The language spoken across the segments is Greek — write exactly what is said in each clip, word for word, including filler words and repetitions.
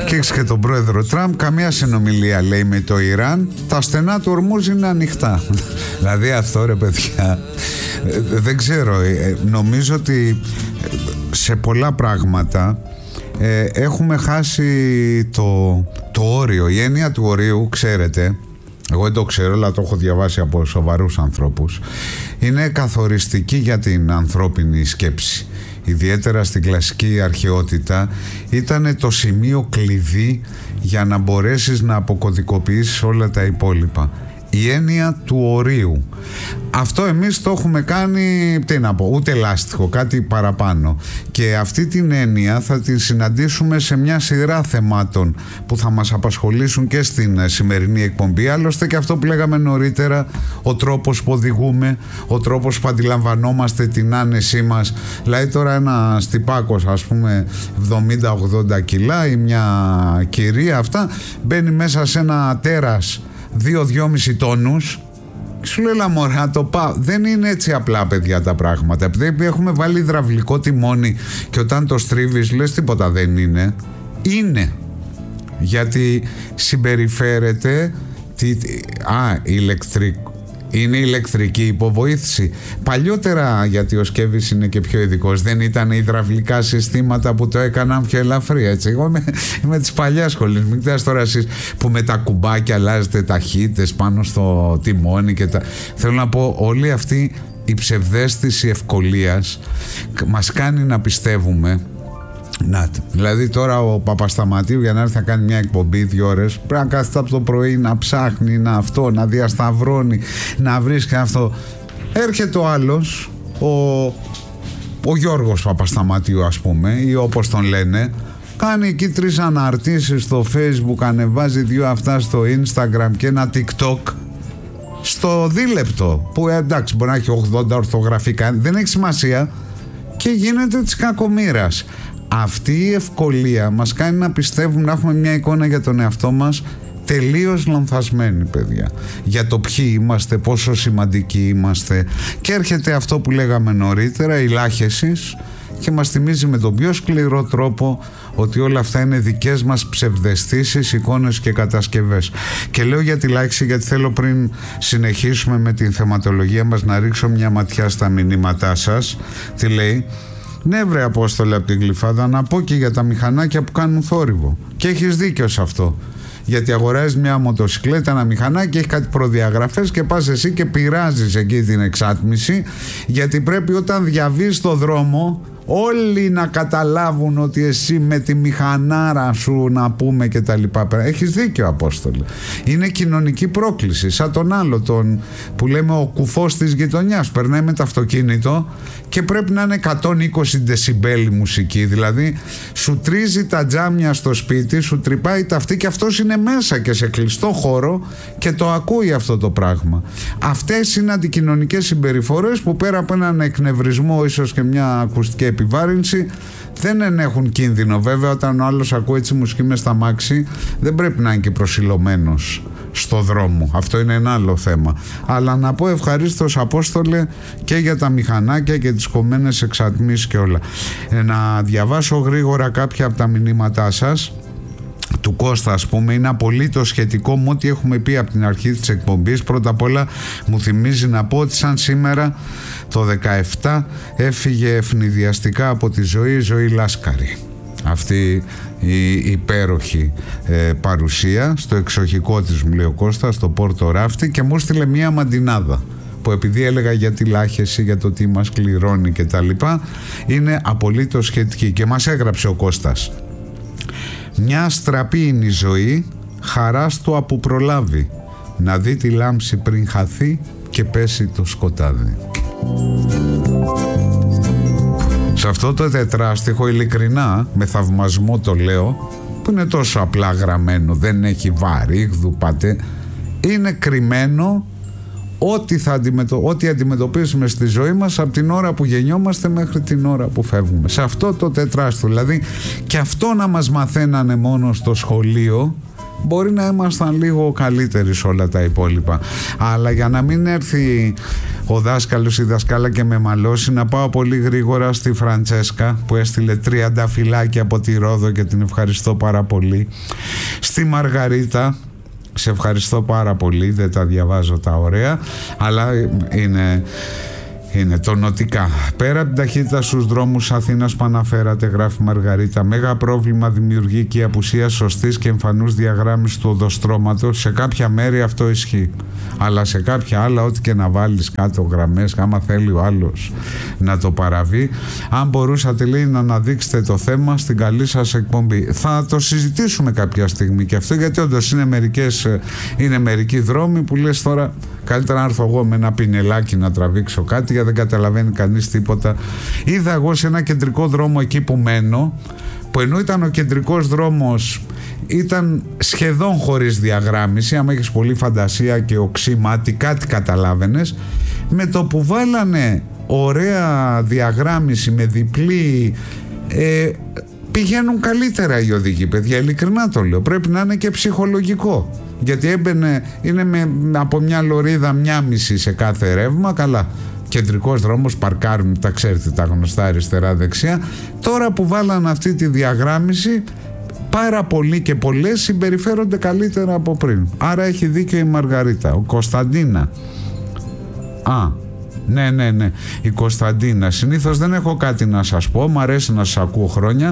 Κοίξε και τον πρόεδρο Τραμπ, καμία συνομιλία λέει με το Ιράν, τα στενά του Ορμούζ είναι ανοιχτά. Δηλαδή αυτό ρε παιδιά, δεν ξέρω, νομίζω ότι σε πολλά πράγματα ε, έχουμε χάσει το, το όριο. Η έννοια του ορίου, ξέρετε, εγώ δεν το ξέρω, αλλά το έχω διαβάσει από σοβαρούς ανθρώπους, είναι καθοριστική για την ανθρώπινη σκέψη. Ιδιαίτερα στην κλασική αρχαιότητα ήταν το σημείο κλειδί για να μπορέσεις να αποκωδικοποιήσεις όλα τα υπόλοιπα. Η έννοια του ορίου. Αυτό εμείς το έχουμε κάνει, τι να πω, ούτε λάστιχο, κάτι παραπάνω. Και αυτή την έννοια θα την συναντήσουμε σε μια σειρά θεμάτων που θα μας απασχολήσουν και στην σημερινή εκπομπή. Άλλωστε και αυτό που λέγαμε νωρίτερα, ο τρόπος που οδηγούμε, ο τρόπος που αντιλαμβανόμαστε την άνεσή μας. Δηλαδή τώρα ένας τυπάκος, ας πούμε εβδομήντα ογδόντα κιλά ή μια κυρία, αυτά μπαίνει μέσα σε ένα τέρας δύο δυόμισι τόνους, σου λέει λαμορά το πάω. Δεν είναι έτσι απλά παιδιά τα πράγματα. Επειδή έχουμε βάλει υδραυλικό τιμόνι και όταν το στρίβεις λες τίποτα δεν είναι. Είναι. Γιατί συμπεριφέρεται τι, α, ηλεκτρικό. Είναι ηλεκτρική υποβοήθηση. Παλιότερα, γιατί ο Σκέβης είναι και πιο ειδικός, δεν ήταν υδραυλικά συστήματα που το έκαναν πιο ελαφρύ, έτσι. Εγώ είμαι, είμαι της παλιάς σχολής. Μην κοιτάς τώρα εσείς που με τα κουμπάκια αλλάζετε ταχύτητες πάνω στο τιμόνι και τα... Θέλω να πω, όλη αυτή η ψευδαίσθηση ευκολίας μας κάνει να πιστεύουμε. Να, δηλαδή τώρα ο Παπασταματίου για να έρθει να κάνει μια εκπομπή δύο ώρες πρέπει να κάθεται από το πρωί να ψάχνει, να αυτό, να διασταυρώνει, να βρίσκει αυτό. Έρχεται ο άλλος, ο, ο Γιώργος Παπασταματίου ας πούμε, ή όπως τον λένε, κάνει εκεί τρεις αναρτήσεις στο Facebook, ανεβάζει δύο αυτά στο Instagram και ένα TikTok στο δίλεπτο που εντάξει μπορεί να έχει ογδόντα ορθογραφικά, δεν έχει σημασία, και γίνεται της κακομοίρας. Αυτή η ευκολία μας κάνει να πιστεύουμε, να έχουμε μια εικόνα για τον εαυτό μας τελείως λανθασμένη, παιδιά, για το ποιοι είμαστε, πόσο σημαντικοί είμαστε, και έρχεται αυτό που λέγαμε νωρίτερα, η λάχεσης, και μας θυμίζει με τον πιο σκληρό τρόπο ότι όλα αυτά είναι δικές μας ψευδαισθήσεις, εικόνες και κατασκευές. Και λέω για τη λάχιση γιατί θέλω πριν συνεχίσουμε με την θεματολογία μας να ρίξω μια ματιά στα μηνύματά σας. Τι λέει? Ναι βρε Απόστολε από την Γλυφάδα, να πω και για τα μηχανάκια που κάνουν θόρυβο. Και έχεις δίκιο σε αυτό. Γιατί αγοράζεις μια μοτοσυκλέτα, ένα μηχανάκι, έχει κάτι προδιαγραφές και πας εσύ και πειράζεις εκεί την εξάτμιση, γιατί πρέπει όταν διαβείς στο δρόμο όλοι να καταλάβουν ότι εσύ με τη μηχανάρα σου, να πούμε, και τα λοιπά. Έχεις δίκιο Απόστολε. Είναι κοινωνική πρόκληση. Σαν τον άλλο τον που λέμε ο κουφός της γειτονιάς, περνάει με το αυτοκίνητο και πρέπει να είναι εκατόν είκοσι δεσιμπέλ η μουσική. Δηλαδή σου τρίζει τα τζάμια στο σπίτι, σου τρυπάει τα αυτή, και αυτός είναι μέσα και σε κλειστό χώρο και το ακούει αυτό το πράγμα. Αυτές είναι αντικοινωνικές συμπεριφορές που πέρα από έναν εκνευρισμό, ίσως και μια ακουστική επιβάρυνση, δεν ενέχουν κίνδυνο. Βέβαια όταν ο άλλος ακούει έτσι μουσική μες στα μάξι, δεν πρέπει να είναι και προσιλωμένος στο δρόμο. Αυτό είναι ένα άλλο θέμα. Αλλά να πω ευχαρίστως Απόστολε και για τα μηχανάκια και τις κομμένες εξατμίσεις και όλα. Ε, να διαβάσω γρήγορα κάποια από τα μηνύματά σας. Του Κώστα ας πούμε, είναι απολύτως σχετικό με ό,τι έχουμε πει από την αρχή της εκπομπής. Πρώτα απ' όλα μου θυμίζει να πω ότι σαν σήμερα το δεκαεπτά έφυγε ευνηδιαστικά από τη ζωή η Ζωή Λάσκαρη. Αυτή η υπέροχη ε, παρουσία στο εξοχικό της, μου λέει ο Κώστας, στο Πόρτο Ράφτη, και μου στείλε μία μαντινάδα που επειδή έλεγα για τη λάχεση, για το τι μας κληρώνει και τα λοιπά, είναι απολύτως σχετική. Και μας έγραψε ο Κώστας: μια στραπή είναι η ζωή, χαράς του από προλάβει, να δει τη λάμψη πριν χαθεί και πέσει το σκοτάδι. Σε αυτό το τετράστιχο, ειλικρινά, με θαυμασμό το λέω, που είναι τόσο απλά γραμμένο, δεν έχει βαρύγδου πάτε, είναι κρυμμένο ό,τι, θα αντιμετω... ό,τι αντιμετωπίζουμε στη ζωή μας από την ώρα που γεννιόμαστε μέχρι την ώρα που φεύγουμε. Σε αυτό το τετράστιχο, δηλαδή, και αυτό να μας μαθαίνανε μόνο στο σχολείο, μπορεί να ήμασταν λίγο καλύτεροι σε όλα τα υπόλοιπα. Αλλά για να μην έρθει ο δάσκαλος ή δασκάλα και με μαλώσει. Να πάω πολύ γρήγορα στη Φραντσέσκα που έστειλε τριάντα φυλάκια από τη Ρόδο και την ευχαριστώ πάρα πολύ. Στη Μαργαρίτα, σε ευχαριστώ πάρα πολύ, δεν τα διαβάζω τα ωραία, αλλά είναι... είναι τονωτικά. Πέρα από την ταχύτητα στους δρόμους Αθήνας που αναφέρατε, γράφει Μαργαρίτα, μέγα πρόβλημα δημιουργεί και η απουσία σωστής και εμφανούς διαγράμμισης του οδοστρώματος. Σε κάποια μέρη αυτό ισχύει, αλλά σε κάποια άλλα, ό,τι και να βάλεις κάτω γραμμές, άμα θέλει ο άλλος να το παραβεί. Αν μπορούσατε, λέει, να αναδείξετε το θέμα στην καλή σας εκπομπή. Θα το συζητήσουμε κάποια στιγμή και αυτό, γιατί όντως είναι, μερικές, είναι μερικοί δρόμοι που λες τώρα καλύτερα να έρθω εγώ με ένα πινελάκι να τραβήξω κάτι, γιατί δεν καταλαβαίνει κανείς τίποτα. Είδα εγώ σε ένα κεντρικό δρόμο εκεί που μένω, που ενώ ήταν ο κεντρικός δρόμος ήταν σχεδόν χωρίς διαγράμμιση, άμα έχεις πολύ φαντασία και οξύ μάτι κάτι καταλάβαινες, με το που βάλανε ωραία διαγράμμιση με διπλή, ε, πηγαίνουν καλύτερα οι οδηγοί, παιδιά, ειλικρινά το λέω. Πρέπει να είναι και ψυχολογικό, γιατί έμπαινε, είναι με, από μια λωρίδα μια μισή σε κάθε ρεύμα, καλά. Κεντρικός δρόμος, παρκάρουν, τα ξέρετε τα γνωστά αριστερά δεξιά. Τώρα που βάλανε αυτή τη διαγράμμιση, πάρα πολλοί και πολλές συμπεριφέρονται καλύτερα από πριν. Άρα έχει δίκιο η Μαργαρίτα. Ο Κωνσταντίνα, α, ναι ναι ναι η Κωνσταντίνα, συνήθως δεν έχω κάτι να σας πω, μου αρέσει να σας ακούω χρόνια.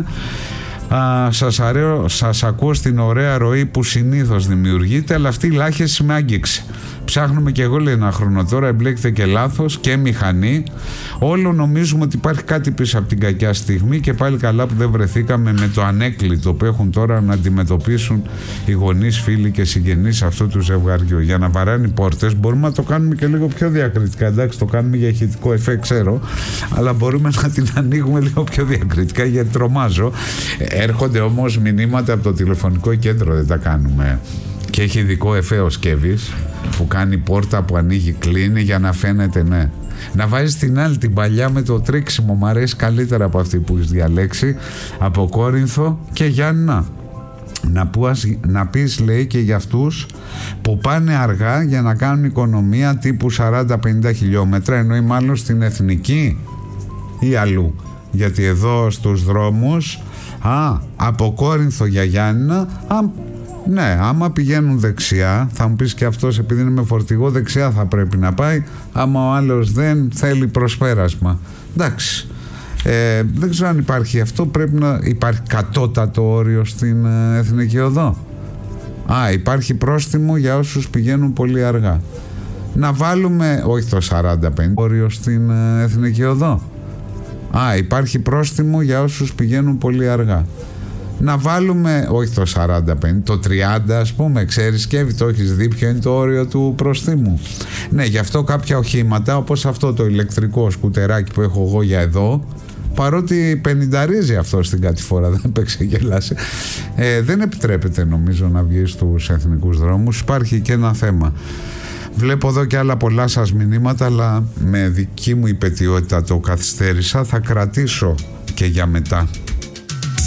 Α, σας, αρέω, σας ακούω στην ωραία ροή που συνήθως δημιουργείται, αλλά αυτή η λάχεση με άγγιξε. Ψάχνουμε και εγώ, λέει, ένα χρόνο τώρα, εμπλέκεται και λάθος και μηχανή. Όλο νομίζουμε ότι υπάρχει κάτι πίσω από την κακιά στιγμή και πάλι καλά που δεν βρεθήκαμε με το ανέκλητο που έχουν τώρα να αντιμετωπίσουν οι γονείς, φίλοι και συγγενείς αυτού του ζευγαριού. Για να βαράνε οι πόρτες μπορούμε να το κάνουμε και λίγο πιο διακριτικά. Εντάξει, το κάνουμε για ηχητικό εφέ, ξέρω, αλλά μπορούμε να την ανοίγουμε λίγο πιο διακριτικά, γιατί τρομάζω. Έρχονται όμως μηνύματα από το τηλεφωνικό κέντρο, δεν τα κάνουμε. Και έχει ειδικό εφέ ο Σκεύης που κάνει πόρτα που ανοίγει, κλείνει για να φαίνεται, ναι. Να βάζεις την άλλη, την παλιά με το τρίξιμο, μου αρέσει καλύτερα από αυτή που έχεις διαλέξει, από Κόρινθο και Γιάννηνα. Να, πουας, να πεις, λέει, και για αυτούς που πάνε αργά για να κάνουν οικονομία τύπου σαράντα πενήντα χιλιόμετρα, εννοεί μάλλον στην Εθνική ή αλλού, γιατί εδώ στους δρόμους, α, από Κόρινθο για Γιάννηνα, α, ναι, άμα πηγαίνουν δεξιά, θα μου πεις και αυτός, επειδή είναι με φορτηγό, δεξιά θα πρέπει να πάει, άμα ο άλλος δεν θέλει προσπέρασμα. Εντάξει, ε, δεν ξέρω αν υπάρχει αυτό, πρέπει να υπάρχει κατώτατο όριο στην ε, Εθνική Οδό. Α, υπάρχει πρόστιμο για όσους πηγαίνουν πολύ αργά. Να βάλουμε, όχι το σαράντα πενήντα, όριο στην ε, Εθνική Οδό. Α, υπάρχει πρόστιμο για όσους πηγαίνουν πολύ αργά. Να βάλουμε, όχι το σαράντα πενήντα, το τριάντα, ας πούμε, ξέρεις, και το έχεις δει ποιο είναι το όριο του προστίμου. Ναι, γι' αυτό κάποια οχήματα, όπως αυτό το ηλεκτρικό σκουτεράκι που έχω εγώ για εδώ, παρότι πενηνταρίζει αυτό στην κατηφόρα, δεν παίξει γελάσει, ε, δεν επιτρέπεται νομίζω να βγει στους εθνικούς δρόμους. Υπάρχει και ένα θέμα. Βλέπω εδώ και άλλα πολλά σας μηνύματα, αλλά με δική μου υπαιτιότητα το καθυστέρησα, θα κρατήσω και για μετά.